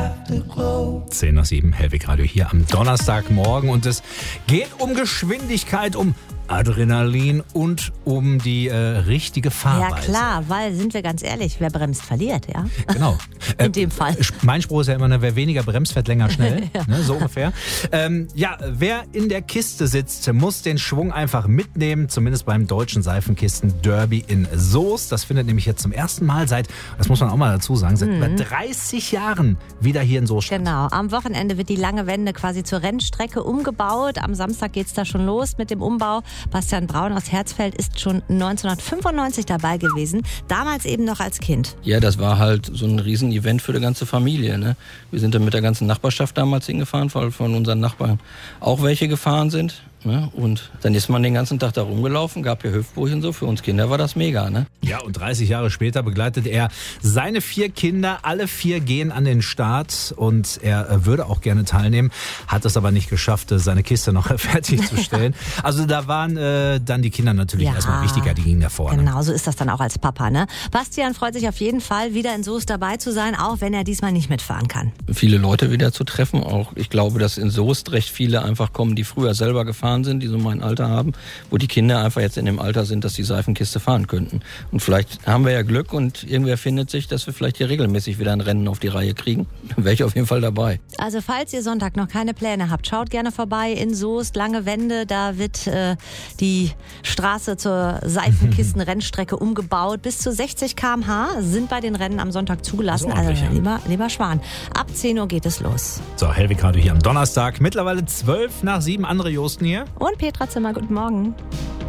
10:07, Hellwig Radio hier am Donnerstagmorgen. Und es geht um Geschwindigkeit, um Adrenalin und um die richtige Fahrweise. Ja klar, weil, sind wir ganz ehrlich, wer bremst, verliert, ja? Genau. In dem Fall. Mein Spruch ist ja immer, wer weniger bremst, fährt länger schnell. Ja. Ne, so ungefähr. Wer in der Kiste sitzt, muss den Schwung einfach mitnehmen. Zumindest beim deutschen Seifenkisten-Derby in Soest. Das findet nämlich jetzt zum ersten Mal seit, das muss man auch mal dazu sagen, seit über 30 Jahren wieder hier in Soest statt. Genau, am Wochenende wird die lange Wende quasi zur Rennstrecke umgebaut. Am Samstag geht's da schon los mit dem Umbau. Bastian Braun aus Herzfeld ist schon 1995 dabei gewesen, damals eben noch als Kind. Ja, das war halt so ein Riesenevent für die ganze Familie. Ne? Wir sind dann mit der ganzen Nachbarschaft damals hingefahren, weil von unseren Nachbarn auch welche gefahren sind. Ne? Und dann ist man den ganzen Tag da rumgelaufen, gab hier Hüpfburg und so. Für uns Kinder war das mega. Ne? Ja, und 30 Jahre später begleitet er seine 4 Kinder. Alle 4 gehen an den Start und er würde auch gerne teilnehmen, hat es aber nicht geschafft, seine Kiste noch fertigzustellen. Also da waren dann die Kinder natürlich erstmal wichtiger, die gingen da vorne. Genau, so ist das dann auch als Papa. Ne? Bastian freut sich auf jeden Fall, wieder in Soest dabei zu sein, auch wenn er diesmal nicht mitfahren kann. Viele Leute wieder zu treffen. Auch ich glaube, dass in Soest recht viele einfach kommen, die früher selber gefahren sind, die so mein Alter haben, wo die Kinder einfach jetzt in dem Alter sind, dass die Seifenkiste fahren könnten. Und vielleicht haben wir ja Glück und irgendwer findet sich, dass wir vielleicht hier regelmäßig wieder ein Rennen auf die Reihe kriegen. Dann wäre ich auf jeden Fall dabei. Also falls ihr Sonntag noch keine Pläne habt, schaut gerne vorbei in Soest, lange Wende, da wird die Straße zur Seifenkisten-Rennstrecke umgebaut. Bis zu 60 km/h sind bei den Rennen am Sonntag zugelassen. Also lieber Schwan. Ab 10 Uhr geht es los. So, Hellwig Radio hier am Donnerstag. Mittlerweile 7:12. Andere Josten hier. Und Petra Zimmer, guten Morgen.